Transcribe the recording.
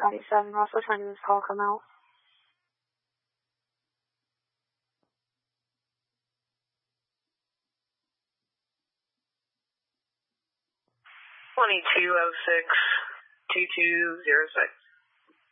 97. Ross, what time did this call come out? 2206-2206.